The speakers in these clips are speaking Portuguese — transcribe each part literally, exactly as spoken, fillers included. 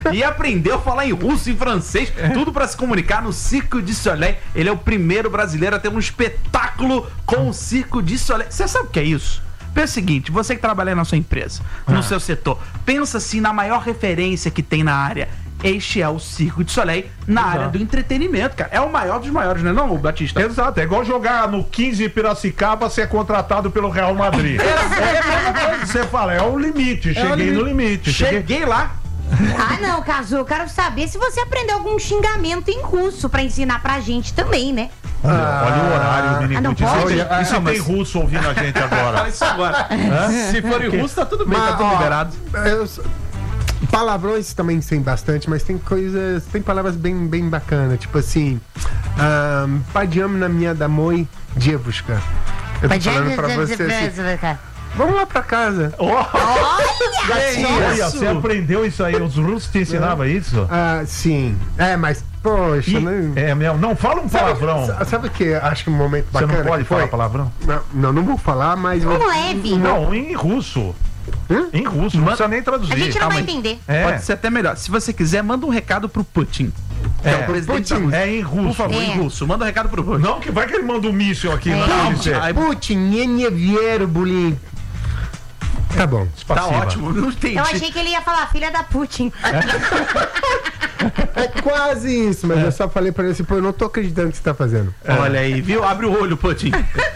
E aprendeu a falar em russo e francês, tudo pra se comunicar no Cirque du Soleil. Ele é o primeiro brasileiro a ter um espetáculo com o Cirque du Soleil. Você sabe o que é isso? Pensa o seguinte, você que trabalha na sua empresa, no ah. seu setor, pensa assim na maior referência que tem na área. Este é o Cirque du Soleil na Exato. área do entretenimento, cara. É o maior dos maiores, não é não, Batista? Exato, é igual jogar no quinze Piracicaba ser contratado pelo Real Madrid. É, é, é, você fala, é o limite, cheguei é o limite. no limite. Cheguei, cheguei lá. Ah, não, Cazu, eu quero saber se você aprendeu algum xingamento em russo pra ensinar pra gente também, né? Ah, olha o horário, menino. Ah, não e se, ah, e se não, tem mas... russo ouvindo a gente agora? Isso agora. Se for em russo, tá tudo bem, mas, tá tudo ó, liberado. Eu... Palavrões também tem bastante, mas tem coisas, tem palavras bem, bem bacanas, tipo assim, um, Padiam na minha damoi Dievushka. Eu tô falando pra você assim, vamos lá pra casa. Oh. Olha, você aprendeu isso aí? Os russos te ensinavam isso? Ah, sim. É, mas, poxa, e, né? É mesmo. Não, fala um palavrão. Sabe, sabe o que acho que um momento bacana? Você não pode falar foi? palavrão? Não, não, não vou falar, mas... Não leve. Não, em russo. Hum? Em russo, não precisa nem traduzir. A gente não ah, vai entender. É. Pode ser até melhor. Se você quiser, manda um recado pro Putin. É, é o presidente Putin. É em russo. Por favor, é. em russo. Manda um recado pro Putin. Não, que vai que ele manda um míssil aqui. É. Não, Putin, nie viero, bullying. Tá bom. Tá ótimo, não entendi. Eu achei que ele ia falar filha da Putin. É quase isso, mas é. eu só falei pra ele assim, pô, eu não tô acreditando no que você tá fazendo. É. Olha aí, viu? Abre o olho, Putin.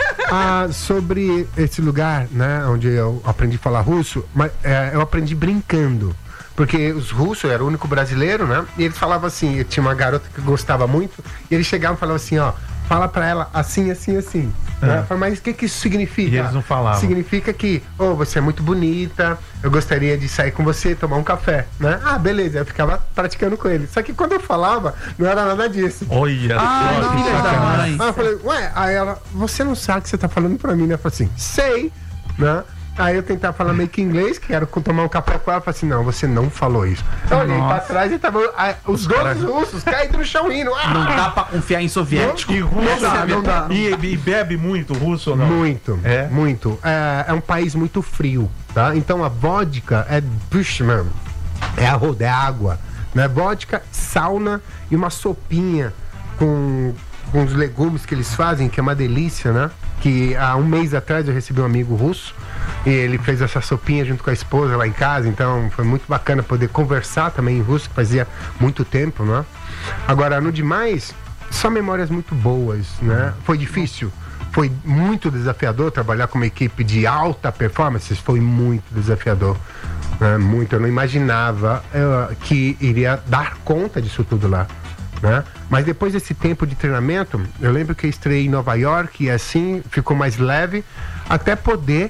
Ah, sobre esse lugar, né, onde eu aprendi a falar russo, mas, é, eu aprendi brincando. Porque os russos, eu era o único brasileiro, né? E eles falavam assim, tinha uma garota que gostava muito, e eles chegavam e falavam assim, ó, fala pra ela assim, assim, assim. É. Né? Falei, mas o que que isso significa? E eles não falavam. Significa que, oh, você é muito bonita, eu gostaria de sair com você, tomar um café, né? Ah, beleza, eu ficava praticando com ele. Só que quando eu falava, não era nada disso. Olha, ah, só, não, que sacanagem. Aí eu falei, ué, aí ela, você não sabe o que você tá falando pra mim, né? Eu falei assim, sei, né? Aí eu tentava falar meio que inglês, que era tomar um café com ela, eu falei assim, não, você não falou isso. Eu olhei pra trás e tava ah, os dois cara... russos caídos no chão rindo. Ah! Não dá pra confiar em soviético. E russo, não dá, não dá. E, e bebe muito russo ou não? Muito, é? muito. É, é um país muito frio, tá? Então a vodka é Bushman, é a roda, é água, né? Vodka, sauna e uma sopinha com, com os legumes que eles fazem, que é uma delícia, né? Que há um mês atrás eu recebi um amigo russo e ele fez essa sopinha junto com a esposa lá em casa, então foi muito bacana poder conversar também em russo, que fazia muito tempo, né? Agora, no demais, só memórias muito boas, né? Foi difícil, foi muito desafiador trabalhar com uma equipe de alta performance, foi muito desafiador, né? Muito, eu não imaginava uh, que iria dar conta disso tudo lá. Né? Mas depois desse tempo de treinamento, eu lembro que eu estreiei em Nova York e assim ficou mais leve até poder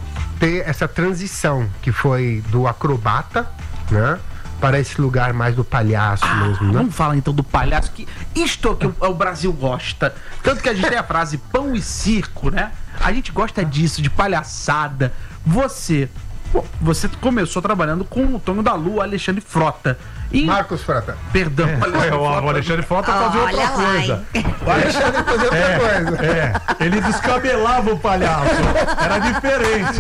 ter essa transição que foi do acrobata, né, para esse lugar mais do palhaço ah, mesmo, né? Vamos falar então do palhaço, que isto é o que o, o Brasil gosta. Tanto que a gente tem a frase pão e circo, né? A gente gosta disso, de palhaçada. Você, pô, você começou trabalhando com o Tonho da Lua, Alexandre Frota. E... Marcos Frota. Perdão. É, Alexandre o, Frota. o Alexandre Frota fazia Olha outra lá, coisa. O Alexandre fazia outra é, coisa. É, ele descabelava o palhaço. Era diferente.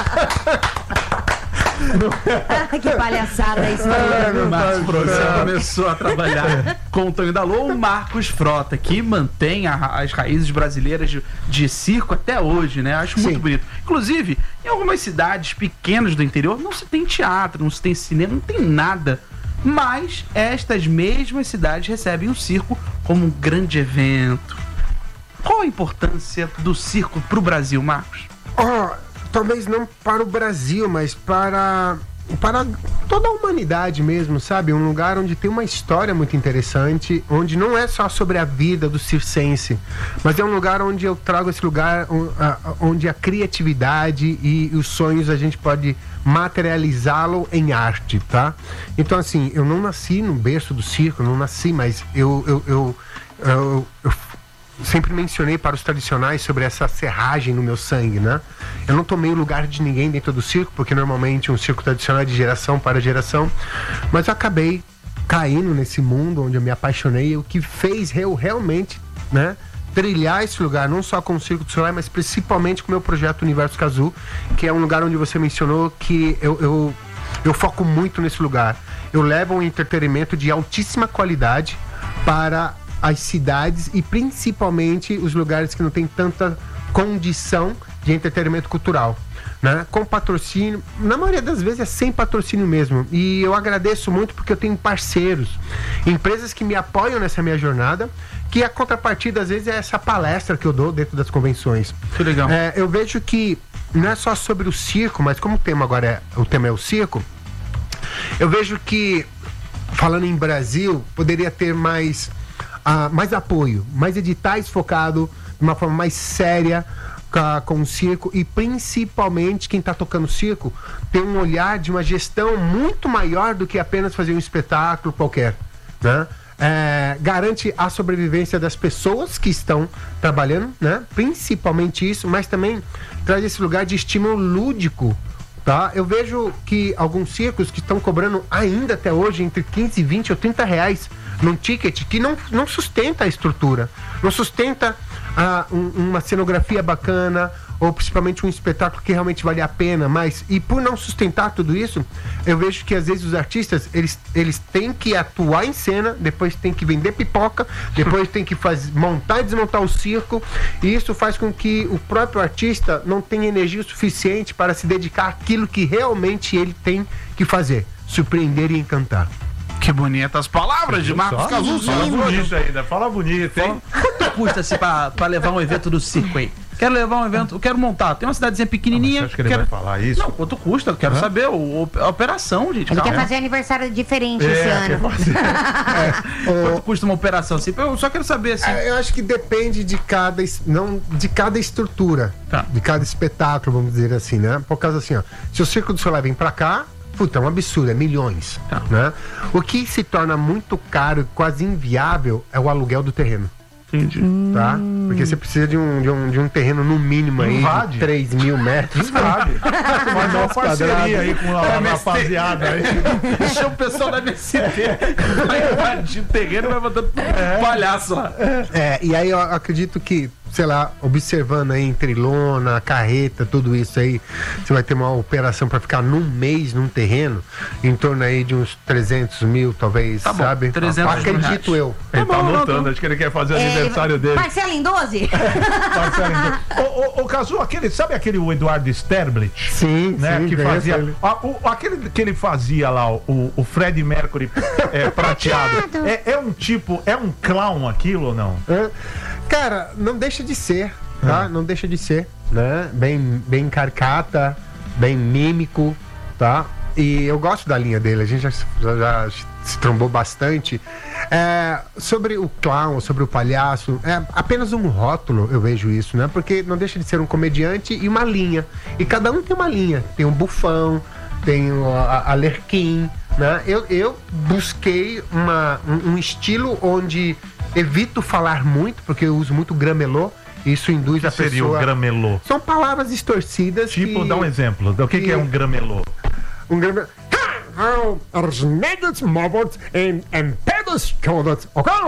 Que palhaçada isso aí. O Marcos Frota começou a trabalhar com o Tonho da Lua, o Marcos Frota, que mantém a, as raízes brasileiras de, de circo até hoje, né? Acho muito Sim. bonito. Inclusive, em algumas cidades pequenas do interior, não se tem teatro, não se tem cinema, não tem nada. Mas estas mesmas cidades recebem o circo como um grande evento. Qual a importância do circo para o Brasil, Marcos? Oh, talvez não para o Brasil, mas para, para toda a humanidade mesmo, sabe? Um lugar onde tem uma história muito interessante, onde não é só sobre a vida do circense, mas é um lugar onde eu trago esse lugar onde a criatividade e os sonhos a gente pode materializá-lo em arte, tá? Então, assim, eu não nasci no berço do circo, não nasci, mas eu, eu, eu, eu, eu sempre mencionei para os tradicionais sobre essa serragem no meu sangue, né? Eu não tomei o lugar de ninguém dentro do circo, porque normalmente um circo tradicional é de geração para geração, mas eu acabei caindo nesse mundo onde eu me apaixonei, o que fez eu realmente, né, trilhar esse lugar, não só com o Cirque du Soleil, mas principalmente com o meu projeto Universo Kazu, que é um lugar onde você mencionou que eu, eu, eu foco muito nesse lugar. eu levo um entretenimento de altíssima qualidade para as cidades e principalmente os lugares que não tem tanta condição de entretenimento cultural, né? Com patrocínio, na maioria das vezes é sem patrocínio mesmo, e eu agradeço muito porque eu tenho parceiros, empresas que me apoiam nessa minha jornada, que a contrapartida às vezes é essa palestra que eu dou dentro das convenções. Que legal. É, eu vejo que não é só sobre o circo, mas como o tema agora é, o tema é o circo, eu vejo que, falando em Brasil, poderia ter mais Uh, mais apoio, mais editais focado de uma forma mais séria uh, com o circo, e principalmente quem está tocando circo tem um olhar de uma gestão muito maior do que apenas fazer um espetáculo qualquer, né? É, garante a sobrevivência das pessoas que estão trabalhando, né? Principalmente isso, mas também traz esse lugar de estímulo lúdico. Tá? Eu vejo que alguns circos que estão cobrando ainda até hoje entre quinze, vinte ou trinta reais num ticket que não, não sustenta a estrutura, não sustenta ah, um, uma cenografia bacana, ou principalmente um espetáculo que realmente vale a pena, mas, e por não sustentar tudo isso, eu vejo que às vezes os artistas, eles, eles têm que atuar em cena, depois tem que vender pipoca, depois tem que faz, montar e desmontar o circo, e isso faz com que o próprio artista não tenha energia suficiente para se dedicar àquilo que realmente ele tem que fazer, surpreender e encantar. Que bonitas palavras de Marcos Cazuza. Fala bonito ainda, fala bonito, hein? Quanto custa assim pra, pra levar um evento do circo aí? Quero levar um evento, eu quero montar. Tem uma cidadezinha pequenininha. Você acha que ele quero... vai falar isso? Não, quanto custa? Eu quero Hã? saber o, a operação, gente. Ele calma. quer fazer aniversário diferente É, esse quer ano. fazer. Quanto custa uma operação assim? Eu só quero saber assim. Eu acho que depende de cada, es- não, de cada estrutura, Tá. de cada espetáculo, vamos dizer assim, né? Por causa assim, ó, se o Circo do Soleil vem pra cá, puta, é um absurdo, é milhões, Tá. né? O que se torna muito caro, quase inviável, é o aluguel do terreno. Entendi. Tá? Porque você precisa de um, de um, de um terreno no mínimo aí Invade. de três mil metros. Sabe? Mas uma parceria aí com a, É, a mas rapaziada aí. Deixa o pessoal da M S T vai invadir o terreno e vai botando palhaço lá. É, e aí eu acredito que, sei lá, observando aí entre lona, carreta, tudo isso aí, você vai ter uma operação para ficar num mês num terreno, em torno aí de uns trezentos mil, talvez, Tá bom, sabe? trezentos Acredito reais. eu. Ele tá bom, não, anotando, tô- acho que ele quer fazer o É, aniversário dele. Parcela em doze? Parcela em dois. Ô, ô, ô, Cazu, aquele, sabe aquele o Eduardo Sterblich? Sim, Né, sim, que conheço fazia. ele. a- o- aquele que ele fazia lá, o, o Fred Mercury é, prateado. É, é um tipo, é um clown aquilo ou não? Hã? Cara, não deixa de ser, tá? Não deixa de ser, né? Bem, bem caricata, bem mímico, tá? E eu gosto da linha dele, a gente já, se- já- já se trombou bastante. É, sobre o clown, sobre o palhaço, é apenas um rótulo, eu vejo isso, né? Porque não deixa de ser um comediante e uma linha. E cada um tem uma linha. Tem um bufão, tem o a, a Lerquim, né? Eu, eu busquei uma, um, um estilo onde evito falar muito, porque eu uso muito gramelô. Isso induz O a que seria pessoa... o gramelô? São palavras distorcidas. Tipo, que... dá um exemplo. O que, que é um gramelô? Um grande. Os negros móveis em em pedos todos.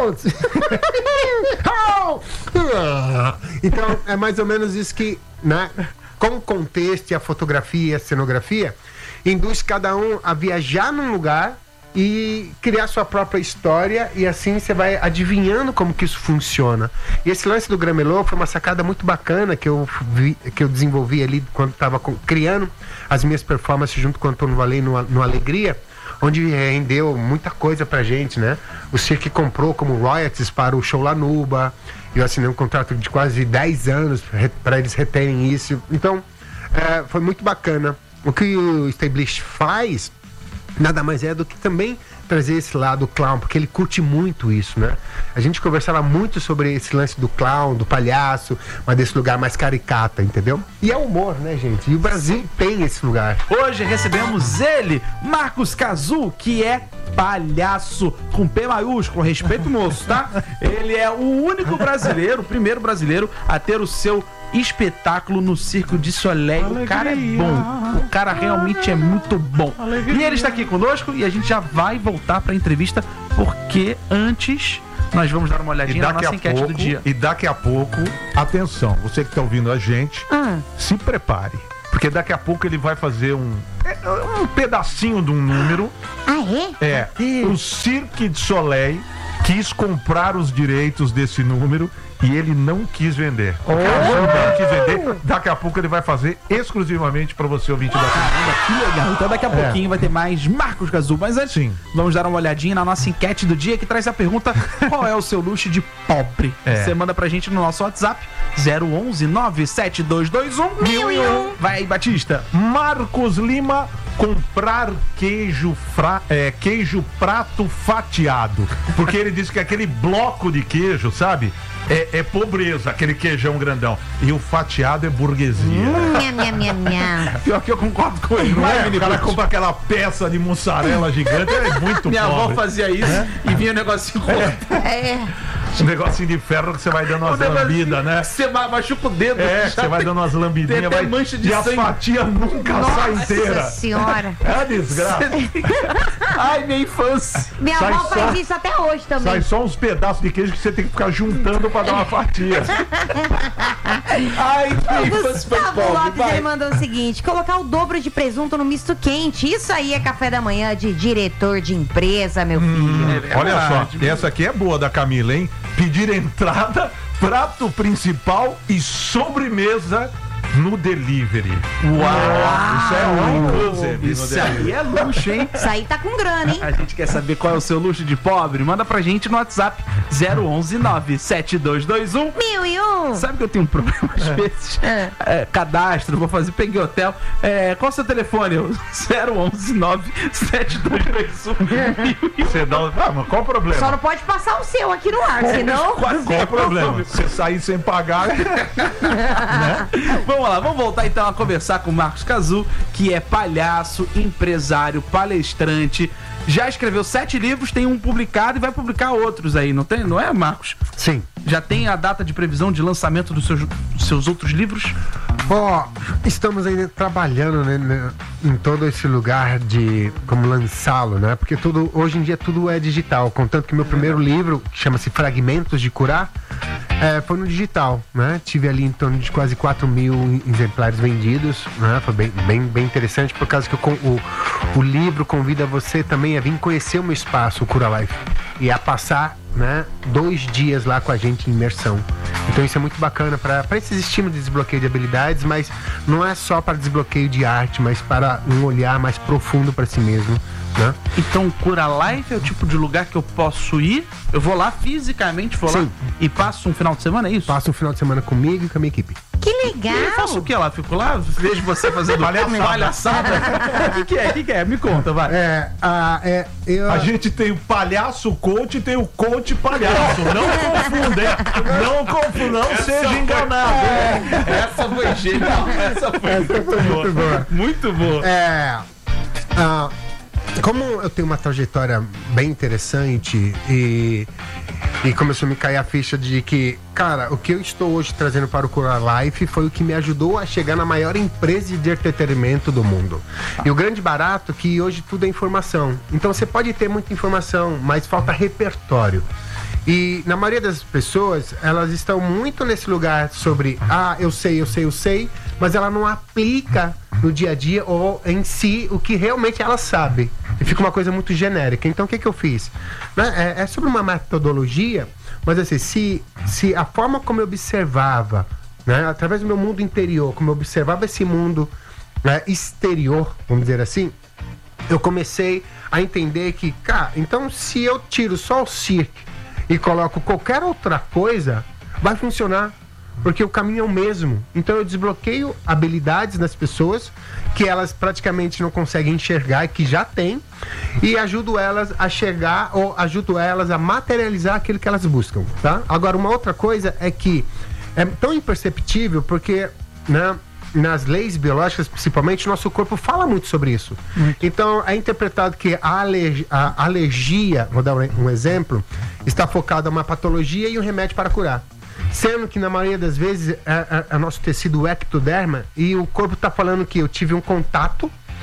Então, é mais ou menos isso que, né? Com o contexto e a fotografia e a cenografia, induz cada um a viajar num lugar e criar sua própria história, e assim você vai adivinhando como que isso funciona. E esse lance do gramelô foi uma sacada muito bacana que eu, vi, que eu desenvolvi ali quando estava criando as minhas performances junto com o Antônio Valei no, no Alegria, onde rendeu muita coisa pra gente, né? O Cirque comprou como royalties para o show Lanuba, eu assinei um contrato de quase dez anos para eles reterem isso. Então, é, foi muito bacana. O que o Stablish faz nada mais é do que também trazer esse lado clown, porque ele curte muito isso, né? A gente conversava muito sobre esse lance do clown, do palhaço, mas desse lugar mais caricata, entendeu? E é humor, né, gente? E o Brasil tem esse lugar. Hoje recebemos ele, Marcos Cazu, que é palhaço com P maiúsculo, respeito moço, tá? Ele é o único brasileiro, o primeiro brasileiro a ter o seu espetáculo no Circo de Soleil. O cara é bom, o cara realmente é muito bom. E ele está aqui conosco e a gente já vai voltar para a entrevista, porque antes nós vamos dar uma E olhadinha na daqui, nossa a enquete pouco, do dia. e daqui a pouco, atenção, você que está ouvindo a gente, Ah. se prepare. Porque daqui a pouco ele vai fazer um, um pedacinho de um número. Ah, é? É, o Cirque du Soleil quis comprar os direitos desse número e ele não quis vender. Oh. Não quis vender. Daqui a pouco ele vai fazer exclusivamente para você, ouvinte da Caramba. Que legal. Então daqui a é. pouquinho vai ter mais Marcos Gazu. Mas antes, Sim. vamos dar uma olhadinha na nossa enquete do dia que traz a pergunta: qual é o seu luxo de pobre? É. Você manda pra gente no nosso WhatsApp zero onze nove sete dois dois um mil e um. Vai aí, Batista. Marcos Lima, comprar queijo, fra... é, queijo prato fatiado. Porque ele disse que aquele bloco de queijo, sabe? É, é pobreza, aquele queijão grandão. E o fatiado é burguesia. Minha, minha, minha, minha. Pior que eu concordo com ele. Não é, é, o cara compra aquela peça de mussarela gigante, é muito Minha pobre. avó fazia isso é? e vinha um negocinho é. é. Um negocinho de ferro que você vai dando umas lambidas, né? Você machuca o dedo. É, você vai dando umas lambidinhas. Vai... mancha de e sangue. A fatia nunca Nossa sai inteira. Nossa senhora. É uma desgraça. Ai, minha infância. Minha sai avó só... faz isso até hoje também. Sai só uns pedaços de queijo que você tem que ficar juntando pra dar uma fatia. Ai, o Gustavo Lopes, ele mandou o seguinte: colocar o dobro de presunto no misto quente. Isso aí é café da manhã de diretor de empresa, meu filho. Hum, é olha só, essa aqui é boa da Camila, hein? Pedir entrada, prato principal e sobremesa no delivery. Uau! Isso é all inclusive. Isso aí é luxo, hein? Isso aí tá com grana, hein? A gente quer saber qual é o seu luxo de pobre? Manda pra gente no WhatsApp zero onze nove sete dois dois um mil e um. Sabe que eu tenho um problema às é. vezes? É. É, cadastro, vou fazer, peguei hotel. É, qual é o seu telefone? zero onze nove sete dois dois um mil e um. Você dá, ah, mas qual o problema? Só não pode passar o seu aqui no ar, senão. Qual, qual o problema? Você sair sem pagar. Né? Vamos lá, vamos voltar então a conversar com o Marcos Gazu, que é palhaço, empresário, palestrante. Já escreveu sete livros, tem um publicado e vai publicar outros aí, não tem? Não é, Marcos? Sim. Já tem a data de previsão de lançamento dos seus, dos seus outros livros? Ó, oh, estamos ainda trabalhando, né, em todo esse lugar de como lançá-lo, né? Porque tudo, hoje em dia tudo é digital. Contanto que meu primeiro livro, que chama-se Fragmentos de Curar, é, foi no digital, né? Tive ali em torno de quase quatro mil exemplares vendidos, né? Foi bem, bem, bem interessante, por causa que o, o, o livro convida você também a vir conhecer o meu espaço, o Cura Life, e a passar, né, dois dias lá com a gente em imersão. Então isso é muito bacana para esses estímulos de desbloqueio de habilidades, mas não é só para desbloqueio de arte, mas para um olhar mais profundo para si mesmo, né? Então Cura Life é o tipo de lugar que eu posso ir, eu vou lá fisicamente, vou Sim. lá e passo um final de semana, é isso? Passo um final de semana comigo e com a minha equipe. Que legal! Eu faço o que lá? Fico lá, vejo você fazendo palhaçada. O que, que é? O que, que é? Me conta, vai. É, a, é, eu... a gente tem o palhaço coach e tem o coach palhaço. Não confunda, é. Não confunda, não essa seja foi... enganado. É. Essa foi genial. Essa foi, essa muito, foi boa. muito boa. Muito boa. É. Uh, como eu tenho uma trajetória bem interessante e. E começou a me cair a ficha de que, cara, o que eu estou hoje trazendo para o Cura Life foi o que me ajudou a chegar na maior empresa de entretenimento do mundo. E o grande barato é que hoje tudo é informação. Então você pode ter muita informação, mas falta repertório. E na maioria das pessoas, elas estão muito nesse lugar sobre, ah, eu sei, eu sei, eu sei, mas ela não aplica no dia a dia ou em si o que realmente ela sabe. E fica uma coisa muito genérica. Então o que que eu fiz? Né? É, é sobre uma metodologia, mas assim, se, se a forma como eu observava, né, através do meu mundo interior, como eu observava esse mundo, né, exterior, vamos dizer assim, eu comecei a entender que, cara, então se eu tiro só o circo e coloco qualquer outra coisa, vai funcionar, porque o caminho é o mesmo. Então eu desbloqueio habilidades das pessoas que elas praticamente não conseguem enxergar e que já têm, e ajudo elas a chegar, ou ajudo elas a materializar aquilo que elas buscam, tá? Agora, uma outra coisa é que é tão imperceptível porque, né, nas leis biológicas, principalmente, nosso corpo fala muito sobre isso. Muito. Então, é interpretado que a, alergia, a alergia, vou dar um exemplo, está focada em uma patologia e um remédio para curar. Sendo que, na maioria das vezes, é, é, é nosso tecido ectoderma e o corpo está falando que eu tive um contato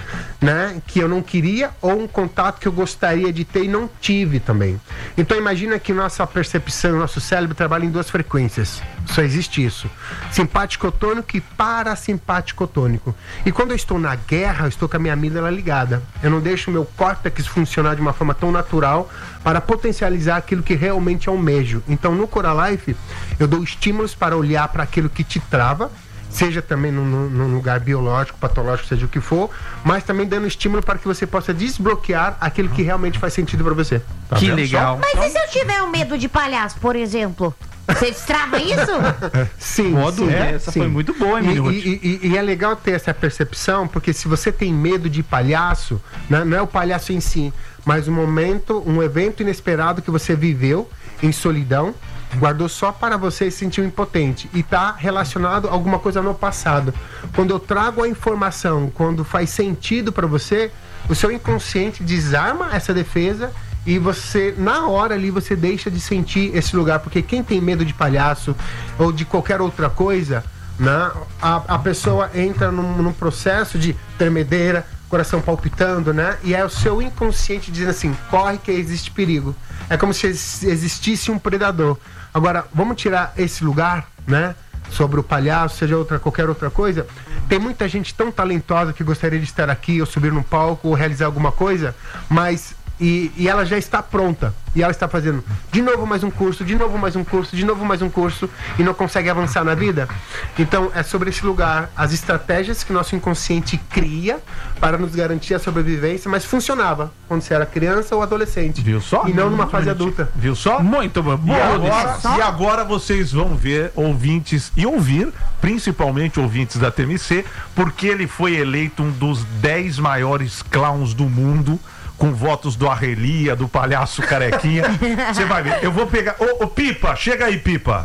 né, que eu não queria ou um contato que eu gostaria de ter e não tive também. Então imagina que nossa percepção, nosso cérebro trabalha em duas frequências. Só existe isso. Simpático-tônico e parasimpático-tônico. E quando eu estou na guerra, eu estou com a minha amígdala ligada. Eu não deixo o meu córtex funcionar de uma forma tão natural para potencializar aquilo que realmente almejo. Então no Coralife, eu dou estímulos para olhar para aquilo que te trava, seja também num, num lugar biológico, patológico, seja o que for, mas também dando estímulo para que você possa desbloquear aquilo que realmente faz sentido para você. Tá que legal. Mas e se eu tiver um medo de palhaço, por exemplo? Você destrava isso? Sim, Modo, sim, é, essa sim. foi muito boa, hein, e, e, e, e é legal ter essa percepção, porque se você tem medo de palhaço, né, não é o palhaço em si, mas um momento, um evento inesperado que você viveu em solidão, guardou só para você e se sentiu impotente e está relacionado a alguma coisa no passado. Quando eu trago a informação, quando faz sentido para você, o seu inconsciente desarma essa defesa e você, na hora ali, você deixa de sentir esse lugar, porque quem tem medo de palhaço ou de qualquer outra coisa, né, a, a pessoa entra num, num processo de tremedeira, coração palpitando, né? E é o seu inconsciente dizendo assim, corre que existe perigo. É como se existisse um predador. Agora, vamos tirar esse lugar, né? Sobre o palhaço, seja outra, qualquer outra coisa. Tem muita gente tão talentosa que gostaria de estar aqui, ou subir num palco, ou realizar alguma coisa, mas... E, e ela já está pronta. E ela está fazendo de novo mais um curso, de novo mais um curso, de novo mais um curso, e não consegue avançar na vida. Então é sobre esse lugar, as estratégias que nosso inconsciente cria para nos garantir a sobrevivência, mas funcionava quando você era criança ou adolescente. Viu só? E não numa fase adulta. Viu só? Muito bom. E agora, e agora vocês vão ver, ouvintes, e ouvir, principalmente ouvintes da T M C, porque ele foi eleito um dos dez maiores clowns do mundo, com votos do Arrelia, do Palhaço Carequinha. Você vai ver. Eu vou pegar... Ô, ô, Pipa, chega aí, Pipa.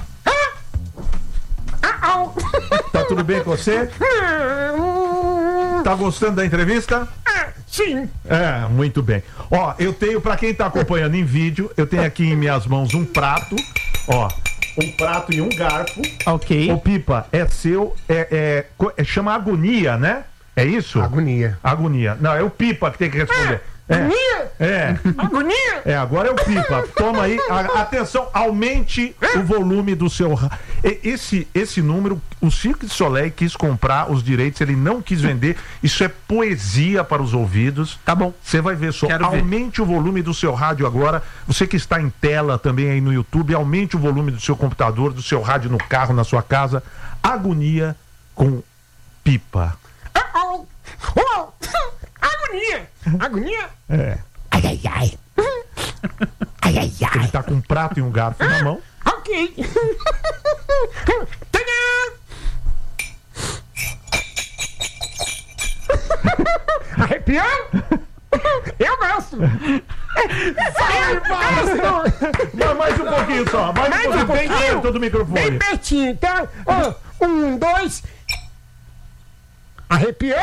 Tá tudo bem com você? Tá gostando da entrevista? Sim. É, muito bem. Ó, eu tenho, pra quem tá acompanhando em vídeo, eu tenho aqui em minhas mãos um prato, ó, um prato e um garfo. Ok. Ô, Pipa, é seu, é, é, co- é- chama agonia, né? É isso? Agonia. Agonia. Não, é o Pipa que tem que responder. É. Agonia? É. Agonia? É, agora é o Pipa. Toma aí. A- atenção, aumente o volume do seu. ra- E- Esse, esse número, o Cirque du Soleil quis comprar os direitos, ele não quis vender. Isso é poesia para os ouvidos. Tá bom. Você vai ver só. Quero ver. Aumente o volume do seu rádio agora. Você que está em tela também aí no YouTube, aumente o volume do seu computador, do seu rádio no carro, na sua casa. Agonia com Pipa. Oh, oh. Oh. Agonia. Agonia? É. Ai, ai, ai. Ai, ai, ai. Ele tá com um prato e um garfo na mão. Ok. Tadã! Arrepiou? Eu gosto. Não, mais um pouquinho só. Mais, Mais um um pouquinho. Bem pouquinho? perto do Bem microfone. pertinho, tá? Ó, um, dois. Arrepiou?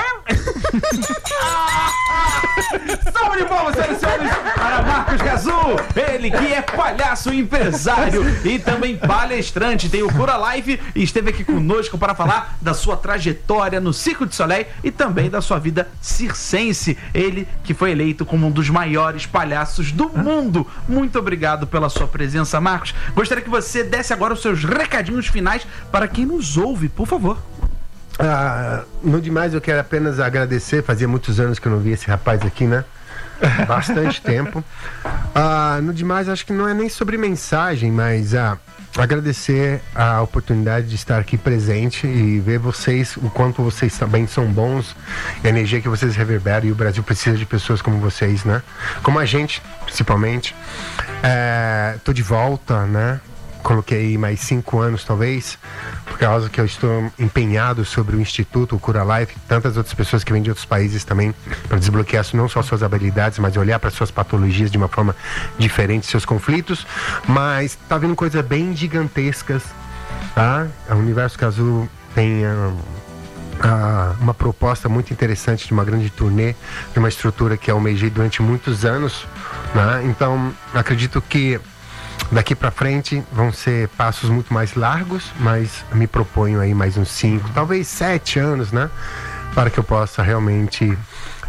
Salve de palmas, senhoras e senhores, para Marcos Gazu, ele que é palhaço empresário e também palestrante, tem o Cura Live e esteve aqui conosco para falar da sua trajetória no Cirque du Soleil e também da sua vida circense. Ele que foi eleito como um dos maiores palhaços do mundo. Muito obrigado pela sua presença, Marcos. Gostaria que você desse agora os seus recadinhos finais para quem nos ouve, por favor. Ah, no demais eu quero apenas agradecer, fazia muitos anos que eu não via esse rapaz aqui, né? Bastante tempo. Ah, no demais acho que não é nem sobre mensagem, mas ah, agradecer a oportunidade de estar aqui presente e ver vocês, o quanto vocês também são bons, a energia que vocês reverberam, e o Brasil precisa de pessoas como vocês, né? Como a gente, principalmente. É, tô de volta, né? Coloquei mais cinco anos, talvez, por causa que eu estou empenhado sobre o Instituto, o Cura Life, tantas outras pessoas que vêm de outros países também, para desbloquear não só suas habilidades, mas olhar para suas patologias de uma forma diferente, seus conflitos. Mas tá vindo coisas bem gigantescas, tá? O Universo Gazu tem uh, uh, uma proposta muito interessante de uma grande turnê, de uma estrutura que eu almejei durante muitos anos, né? Então, acredito que daqui para frente vão ser passos muito mais largos, mas me proponho aí mais uns cinco, talvez sete anos, né? Para que eu possa realmente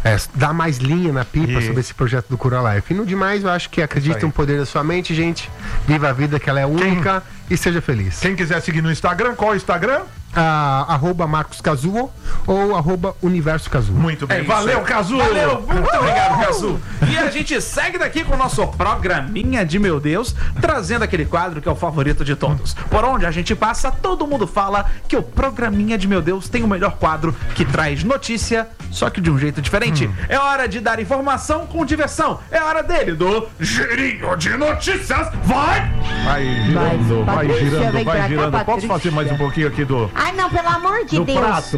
é, dar mais linha na pipa E... sobre esse projeto do Cura Life. E no demais, eu acho que acredite no poder da sua mente, gente. Viva a vida, que ela é única Quem... e seja feliz. Quem quiser seguir no Instagram, qual é o Instagram? Ah, arroba Marcos Cazuo ou arroba Universo Cazuo. Muito bem. É Valeu, Cazu! Valeu, muito obrigado, Cazu! E a gente segue daqui com o nosso programinha de Meu Deus, trazendo aquele quadro que é o favorito de todos. Por onde a gente passa, todo mundo fala que o programinha de Meu Deus tem o melhor quadro que traz notícia, só que de um jeito diferente. Hum. É hora de dar informação com diversão. É hora dele, do Girinho de Notícias. Vai! Vai girando, vai, vai girando, vai girando. Cá, posso fazer mais um pouquinho aqui do... Ai, não, pelo amor de do Deus. prato.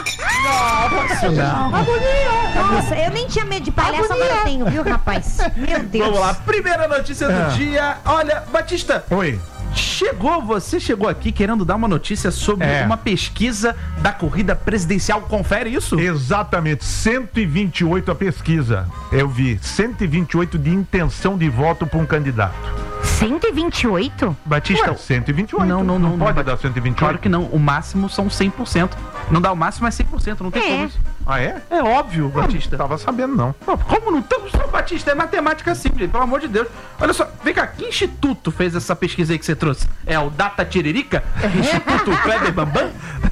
Nossa, não. Nossa, eu nem tinha medo de palhaço, agora eu tenho, viu, rapaz? Meu Deus. Vamos lá, primeira notícia do é. dia. Olha, Batista. Oi. Chegou, você chegou aqui querendo dar uma notícia sobre é. uma pesquisa da corrida presidencial. Confere isso? Exatamente, cento e vinte e oito a pesquisa. Eu vi, cento e vinte e oito de intenção de voto para um candidato. cento e vinte e oito? Batista, Ué, cento e vinte e oito. Não, não, não. não pode não, dar cento e vinte e oito? Claro que não. O máximo são cem por cento. Não dá o máximo, mas cem por cento. Não tem é. como isso. Ah, é? É óbvio, Batista. Não tava sabendo, não. Não, como não? Então, Batista, é matemática simples, pelo amor de Deus. Olha só, vem cá, que instituto fez essa pesquisa aí que você trouxe? É o Data Tiririca? Instituto Kleber Bambam?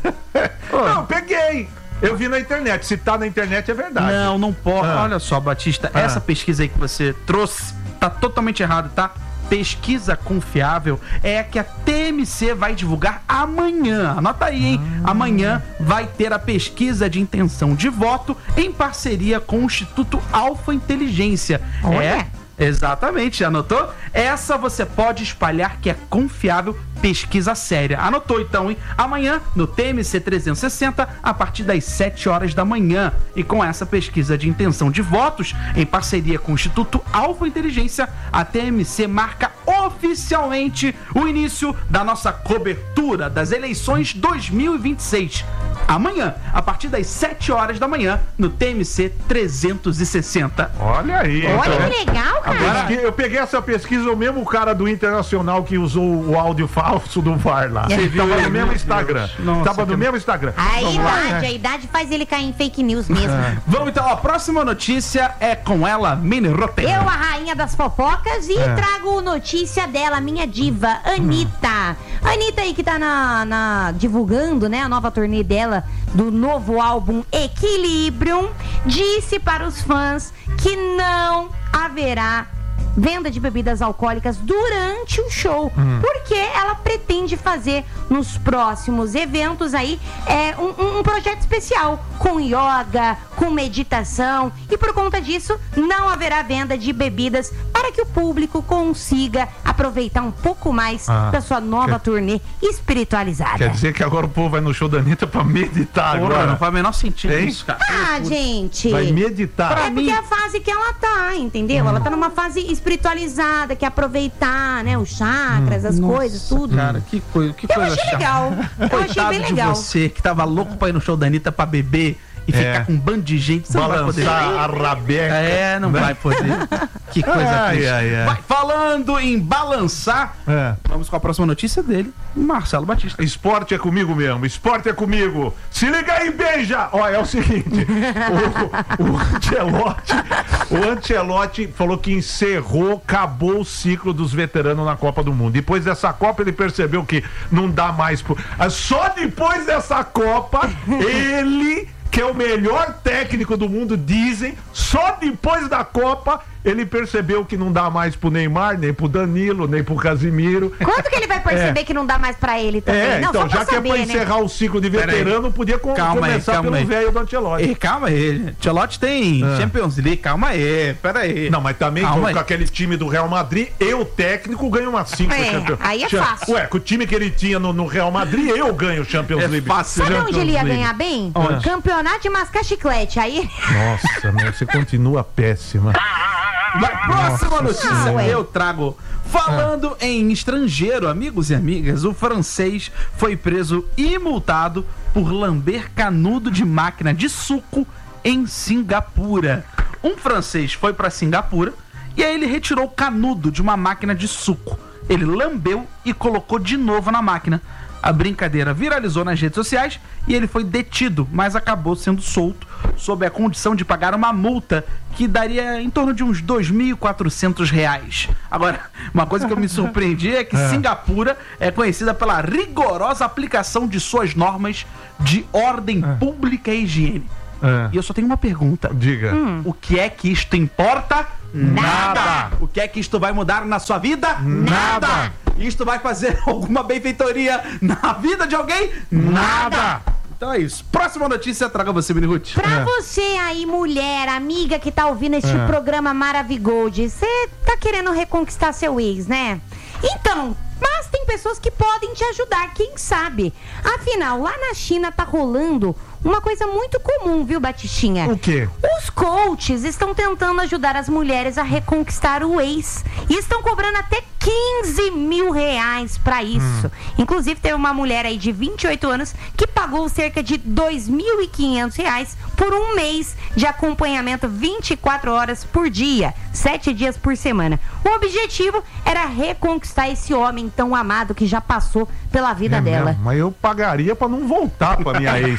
Não, peguei. Eu vi na internet. Se tá na internet, é verdade. Não, não pode. Ah. Olha só, Batista, ah. essa pesquisa aí que você trouxe tá totalmente errada, tá? Pesquisa confiável é a que a T M C vai divulgar amanhã. Anota aí, hein? Ah. Amanhã vai ter a pesquisa de intenção de voto em parceria com o Instituto Alfa Inteligência. Olha. É, exatamente, anotou? Essa você pode espalhar que é confiável, pesquisa séria. Anotou então, hein? Amanhã, no T M C trezentos e sessenta, a partir das sete horas da manhã. E com essa pesquisa de intenção de votos, em parceria com o Instituto Alfa Inteligência, a T M C marca oficialmente o início da nossa cobertura das eleições dois mil e vinte e seis. Amanhã, a partir das sete horas da manhã, no T M C trezentos e sessenta. Olha aí. Olha então. que legal, cara. Agora, eu peguei essa pesquisa, o mesmo cara do Internacional que usou o áudio falso do V A R lá. Você Tava viu? no mesmo Instagram. Nossa, Tava no que... mesmo Instagram. A Vamos idade, lá. a idade faz ele cair em fake news mesmo. É. Vamos então, a próxima notícia é com ela, Mini Roteiro. Eu, a rainha das fofocas, e É. trago notícia dela, minha diva, Anitta. Hum. Anitta aí que tá na, na, divulgando, né, a nova turnê dela, do novo álbum Equilibrium, disse para os fãs que não haverá venda de bebidas alcoólicas durante o show, hum. porque ela pretende fazer nos próximos eventos aí é, um, um projeto especial com yoga, com meditação, e por conta disso não haverá venda de bebidas para que o público consiga aproveitar um pouco mais ah, da sua nova quer... turnê espiritualizada. Quer dizer que agora o povo vai no show da Anitta pra meditar. Porra, agora não faz o menor sentido hein? isso, cara. Ah, gente, vai meditar. é Pra porque mim... é a fase que ela tá, entendeu? Hum. Ela tá numa fase espiritualizada, quer aproveitar, né, os chakras, hum. as Nossa, coisas, tudo. Cara, que coisa, que Eu coisa achei chata. legal. Eu Coitado achei bem de legal. você que tava louco pra ir no show da Anitta pra beber e É. ficar com um bando de gente. Você não vai poder. Balançar a rabeca. É, não né? vai poder. Que coisa Ai, triste. ai, ai. Vai, falando em balançar, É. vamos com a próxima notícia dele, Marcelo Batista. Esporte é comigo mesmo, esporte é comigo. Se liga aí, beija! Ó, é o seguinte, o, o Ancelotti, o Ancelotti falou que encerrou, acabou o ciclo dos veteranos na Copa do Mundo. Depois dessa Copa ele percebeu que não dá mais pro... Só depois dessa Copa, ele, que é o melhor técnico do mundo, dizem, só depois da Copa ele percebeu que não dá mais pro Neymar, nem pro Danilo, nem pro Casimiro. Quando que ele vai perceber É. que não dá mais pra ele também? É, não, então, só pra já que saber, é pra né? encerrar o ciclo de veterano, podia com, Calma aí, começar calma pelo aí. velho do Ancelotti. E calma aí, Ancelotti tem Ah. Champions League, calma aí, pera aí. Não, mas também Calma com, aí. com aquele time do Real Madrid, eu, técnico, ganho uma cinco É, Champions aí é Cha- fácil. Ué, com o time que ele tinha no, no Real Madrid, eu ganho o Champions É League. fácil. Sabe Champions onde ele ia League. ganhar bem? Onde? Campeonato de mascar chiclete. Aí Nossa, meu, você continua péssima. Vai, próxima notícia Ah, ué. eu trago. Falando em estrangeiro, amigos e amigas, o francês foi preso e multado por lamber canudo de máquina de suco em Singapura. Um francês foi para Singapura e aí ele retirou o canudo de uma máquina de suco. Ele lambeu e colocou de novo na máquina. A brincadeira viralizou nas redes sociais e ele foi detido, mas acabou sendo solto sob a condição de pagar uma multa que daria em torno de uns dois mil e quatrocentos reais. Agora, uma coisa que eu me surpreendi é que é. Singapura é conhecida pela rigorosa aplicação de suas normas de ordem é. pública e higiene. É. E eu só tenho uma pergunta. Diga. Hum. O que é que isto importa? Nada. Nada. O que é que isto vai mudar na sua vida? Nada. Nada. Isto vai fazer alguma benfeitoria na vida de alguém? Nada. Nada. Então é isso. Próxima notícia, traga você, Mini Ruth. Pra é. você aí, mulher, amiga que tá ouvindo este é. programa Maravigold, você tá querendo reconquistar seu ex, né? Então, mas tem pessoas que podem te ajudar, quem sabe? Afinal, lá na China tá rolando uma coisa muito comum, viu, Batistinha? O quê? Os coaches estão tentando ajudar as mulheres a reconquistar o ex e estão cobrando até quinze mil reais pra isso. Hum. Inclusive, teve uma mulher aí de vinte e oito anos que pagou cerca de dois mil e quinhentos reais por um mês de acompanhamento vinte e quatro horas por dia, sete dias por semana. O objetivo era reconquistar esse homem tão amado que já passou pela vida é dela. Mesmo, mas eu pagaria pra não voltar pra minha ex.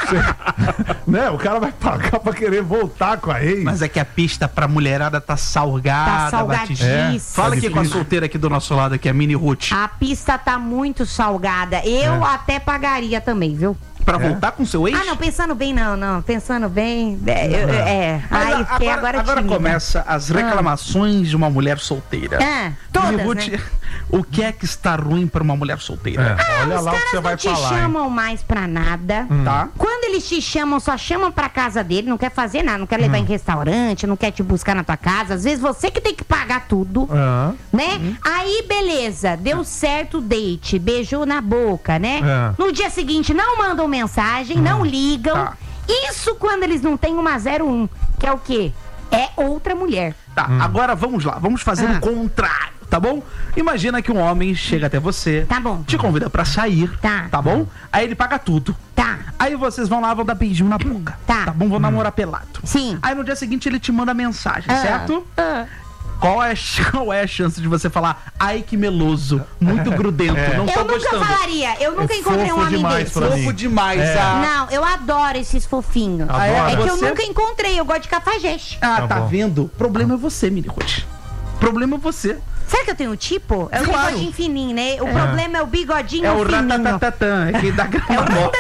Né? O cara vai pagar pra querer voltar com a ex. Mas é que a pista pra mulherada tá salgada. Tá salgadíssima. É. Fala aqui com a solteira aqui do nosso lado, aqui, a Mini Ruth. A pista tá muito salgada. Eu é. até pagaria também, viu? Pra é. voltar com seu ex? Ah, não, pensando bem, não, não. Pensando bem. É. Eu, é. Ai, agora agora, agora começa as reclamações ah. de uma mulher solteira. É, todas, Mini Ruth, né? O que é que está ruim pra uma mulher solteira? É. Ah, Olha lá o que você vai falar. Os caras não te chamam hein? mais pra nada. Hum. Tá? Quando eles te chamam, só chamam pra casa dele, não quer fazer nada, não quer levar hum. em restaurante, não quer te buscar na tua casa. Às vezes você que tem que pagar tudo, ah. né? Hum. Aí, beleza, deu certo o date, beijou na boca, né? Ah. No dia seguinte, não mandam mensagem, hum. não ligam. Tá. Isso quando eles não têm uma zero um, que é o quê? É outra mulher. Tá, hum. agora vamos lá, vamos fazer o Ah. um contrário. Tá bom? Imagina que um homem chega até você, Tá bom. te convida pra sair, Tá. tá bom? Aí ele paga tudo. Tá. Aí vocês vão lá, vão dar beijinho na boca. Tá. Tá bom? Vão namorar pelado. Sim. Aí no dia seguinte ele te manda mensagem, Ah. certo? Ah. Qual é, qual é a chance de você falar, ai que meloso, muito grudento, É. não tô Eu nunca gostando. falaria, eu nunca É encontrei um fofo homem demais desse. pra mim. Fofo demais, É. ah. Não, eu adoro esses fofinhos. Adora? É que eu Você- nunca encontrei, eu gosto de cafajeste. Ah, Tá tá, bom. vendo? O problema é você, Mini Ruth. O problema é você. Será que eu tenho tipo? É o Claro. bigodinho fininho, né? O problema é o bigodinho É o fininho. ratatatatã, é quem dá É o grana morta.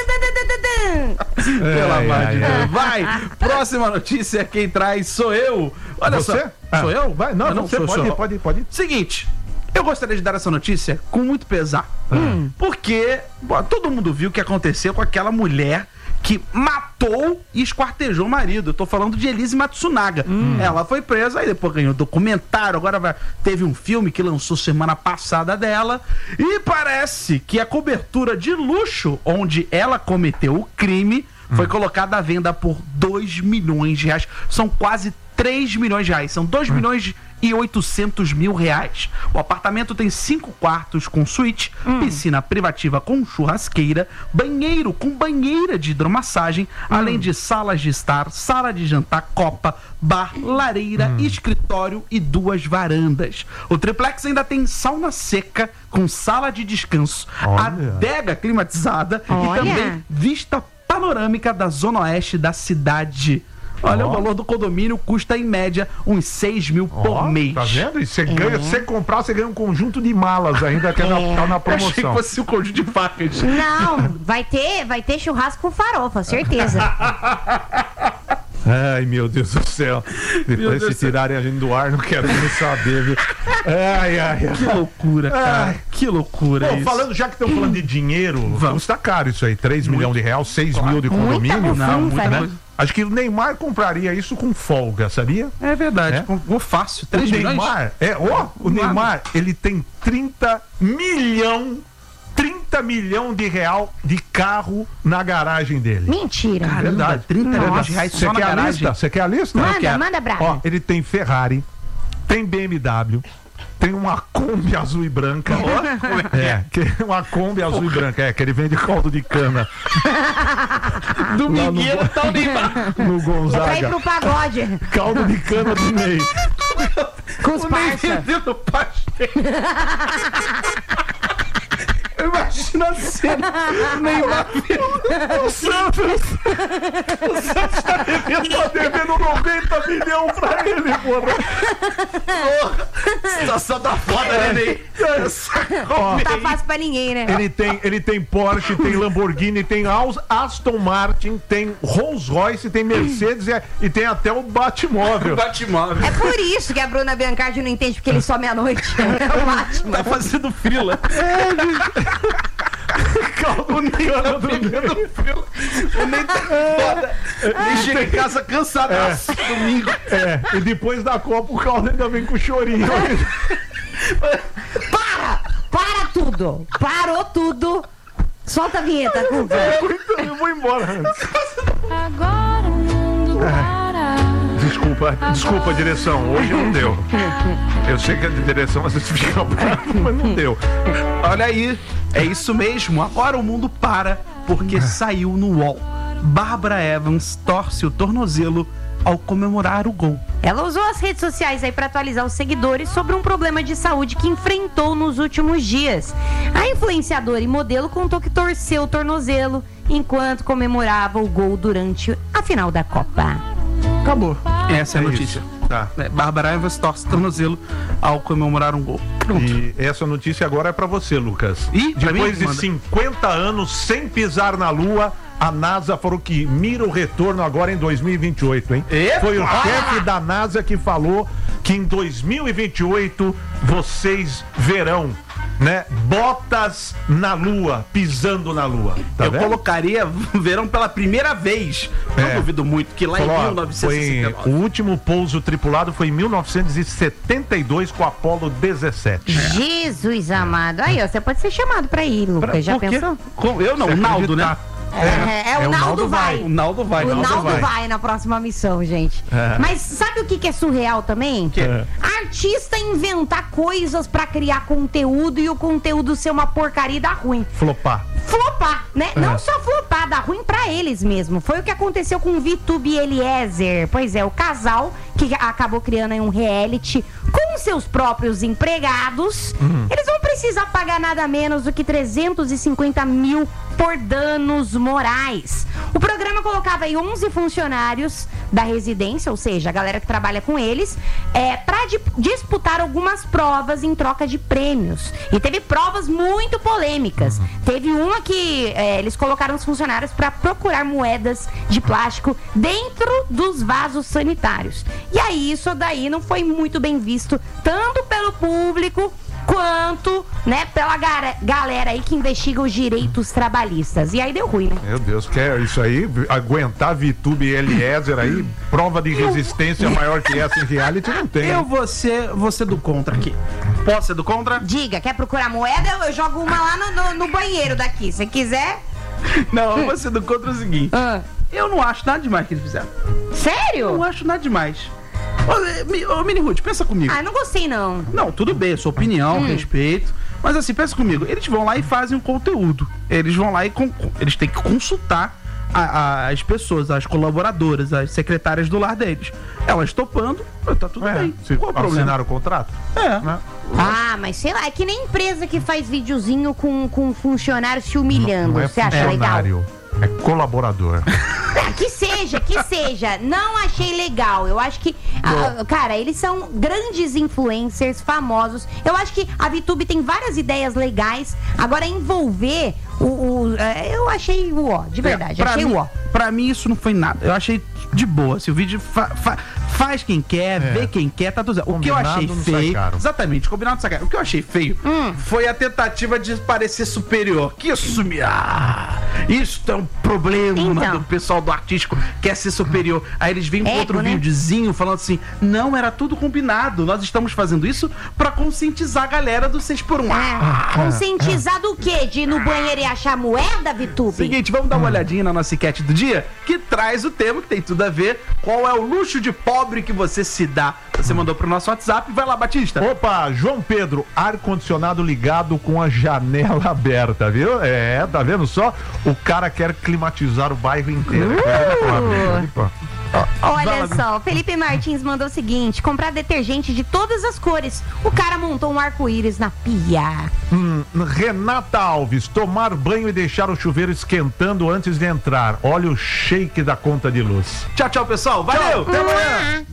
ratatatatã. Pelo Ai, amor ai, de ai. Deus. Vai, próxima notícia, quem traz sou eu. Olha Você? só. Ah. Sou eu? Vai, não, Eu você sou, pode, sou. pode, pode. Seguinte, eu gostaria de dar essa notícia com muito pesar. Hum. Porque bom, todo mundo viu o que aconteceu com aquela mulher que matou e esquartejou o marido. Eu tô falando de Elise Matsunaga. Hum. Ela foi presa, aí depois ganhou documentário, agora vai, teve um filme que lançou semana passada dela. E parece que a cobertura de luxo onde ela cometeu o crime foi colocada à venda por dois milhões de reais. São quase três milhões de reais. São dois milhões e oitocentos mil reais. O apartamento tem cinco quartos com suíte, hum. piscina privativa com churrasqueira, banheiro com banheira de hidromassagem, hum. além de salas de estar, sala de jantar, copa, bar, lareira, hum. escritório e duas varandas. O triplex ainda tem sauna seca com sala de descanso, Olha. adega climatizada Olha. e também vista panorâmica da zona oeste da cidade. Olha, oh. o valor do condomínio custa em média uns seis mil oh, por mês. Tá vendo? E você ganha, se você comprar, você ganha um conjunto de malas ainda que é. na, tá na promoção. Eu achei que fosse um conjunto de facas. Não, vai ter, vai ter churrasco com farofa, certeza. Ai, meu Deus do céu. Depois se tirarem a gente do ar, não quero nem saber, viu? Ai, ai, ai. Que loucura, cara. Ai. Que loucura Pô, isso. falando, já que estão falando de dinheiro, custa caro isso aí. três milhões de reais, seis mil de condomínio. Muita Não, bufunfa, muita né? coisa. Acho que o Neymar compraria isso com folga, sabia? É verdade. É? Comprou fácil. O três milhões? Neymar, é, ó, o Nada. Neymar, ele tem trinta milhão, trinta milhão de real de carro na garagem dele. Mentira. Caramba, Verdade. trinta milhões Nossa. de reais Você só na quer a garagem. lista? Você quer a lista? Manda, quero. manda brava. Ó, ele tem Ferrari, tem B M W, tem uma Kombi azul e branca. É, que é uma Kombi azul e branca, é, que ele vende caldo de cana. Domingueiro no- tá o Neymar. No É pra ir Gonzaga. pro pagode. Caldo de cana do Ney. Com os O Ney parça. vendendo pastel. Imagina a cena. O Santos. O Santos tá devendo, tá devendo noventa milhões pra ele, porra. Situação tá foda, né, Ney? Ó, Não tá fácil pra ninguém, né? Ele tem, ele tem Porsche, tem Lamborghini, tem Aus- Aston Martin, tem Rolls Royce, tem Mercedes e, e tem até o Batmóvel. Batmóvel. É por isso que a Bruna Biancardi não entende porque ele some à noite. É o Batman. Tá fazendo frila. O Ney anda do Ney. O Ney tá foda. Ele chega em casa cansadaço domingo. É, e depois da Copa o Caldo ainda vem com chorinho. Para! Para tudo! Parou tudo! Solta a vinheta, Guga. Eu vou embora antes. Agora o mundo para. Desculpa, desculpa, direção. Hoje não deu. Eu sei que a direção às vezes fica brava, mas não deu. Olha aí, é isso mesmo. Agora o mundo para porque saiu no U O L. Bárbara Evans torce o tornozelo ao comemorar o gol. Ela usou as redes sociais aí para atualizar os seguidores sobre um problema de saúde que enfrentou nos últimos dias. A influenciadora e modelo contou que torceu o tornozelo enquanto comemorava o gol durante a final da Copa. Acabou. Essa é a É notícia. isso. Tá. É, Bárbara Evans torce o tornozelo ao comemorar um gol. Pronto. E essa notícia agora é pra você, Lucas. Ih, pra Depois mim? de Manda. cinquenta anos sem pisar na Lua, a NASA falou que mira o retorno agora em dois mil e vinte e oito, hein? Epa! Foi o chefe da NASA que falou que em dois mil e vinte e oito vocês verão, né, botas na Lua, pisando na Lua. Tá Eu vendo? colocaria verão pela primeira vez. Não É. duvido muito que lá Falou, em ó, mil novecentos e sessenta e foi, o nove. último pouso tripulado foi em mil novecentos e setenta e dois com o Apollo dezessete. Jesus amado. Aí, ó, você pode ser chamado pra ir, Lucas. Já Por quê? pensou? Com- Eu não, Você o Naldo, né? acreditar. É, é, o Naldo vai. O Naldo vai. O Naldo vai. vai. na próxima missão, gente. É. Mas sabe o que, que é surreal também? Que? É. Artista inventar coisas pra criar conteúdo e o conteúdo ser uma porcaria e dar ruim. Flopar. Flopar, né? É. Não só flopar, dar ruim pra eles mesmo. Foi o que aconteceu com o VTube e Eliezer. Pois é, o casal que acabou criando aí um reality com seus próprios empregados. Uhum. Eles vão precisar pagar nada menos do que trezentos e cinquenta mil por danos morais. O programa colocava aí onze funcionários da residência, ou seja, a galera que trabalha com eles, é, para di- disputar algumas provas em troca de prêmios. E teve provas muito polêmicas. Teve uma que é, eles colocaram os funcionários para procurar moedas de plástico dentro dos vasos sanitários. E aí isso daí não foi muito bem visto, tanto pelo público quanto, né, pela gara- galera aí que investiga os direitos trabalhistas. E aí deu ruim, né? Meu Deus, quer isso aí? Aguentar VTube e Eliezer aí? Prova de resistência maior que essa em reality não tem. Eu vou ser, vou ser do contra aqui. Posso ser do contra? Diga, quer procurar moeda? Eu, eu jogo uma lá no, no- no banheiro daqui. Se quiser. Não, eu vou ser do contra o seguinte. Ah, Eu não acho nada demais que eles fizeram. Eu sério? não acho nada demais. Ô, Mi- ô Mini Ruth, pensa comigo. Ah, não gostei não. Não, tudo bem, sua opinião, respeito. Mas assim, pensa comigo, eles vão lá e fazem um conteúdo. Eles vão lá e con- eles têm que consultar a- a- as pessoas, as colaboradoras, as secretárias do lar deles. Elas topando, tá tudo É, bem. se Qual o problema? assinaram o contrato? É. Né? Ah, mas sei lá, é que nem empresa que faz videozinho com, com funcionário se humilhando. Não é Você acha legal? funcionário, é colaborador. Ah, que seja, que seja. Não achei legal. Eu acho que, ah, cara, eles são grandes influencers, famosos. Eu acho que a VTube tem várias ideias legais. Agora, envolver o. o- é, eu achei o ó, de verdade. É, pra achei mim, o ó. Pra mim isso não foi nada. Eu achei de boa. Se o vídeo fa- fa- faz quem quer, É. vê quem quer, tá tudo certo. O que eu Combinado achei não sai feio. caro. Exatamente, combinado não sai caro. O que eu achei feio Hum. foi a tentativa de parecer superior. Que isso me. Ah, isso é um problema Então. do pessoal do artístico, quer ser superior. Aí eles vêm com Ego, outro né? videozinho falando assim: não, era tudo combinado. Nós estamos fazendo isso pra conscientizar a galera do seis por um. É, conscientizar do quê? De ir no banheiro e achar moeda, VTube? Seguinte, vamos dar uma olhadinha na nossa enquete do dia, que traz o tema que tem tudo a ver. Qual é o luxo de pobre que você se dá? Você mandou pro nosso WhatsApp. Vai lá, Batista. Opa, João Pedro, ar-condicionado ligado com a janela aberta, viu? É, tá vendo só? O cara quer climatizar o bairro inteiro. Uh! Opa. Olha só, o Felipe Martins mandou o seguinte: comprar detergente de todas as cores. O cara montou um arco-íris na pia. Hum, Renata Alves, tomar banho e deixar o chuveiro esquentando antes de entrar. Olha o shake da conta de luz. Tchau, tchau, pessoal. Valeu! Até amanhã.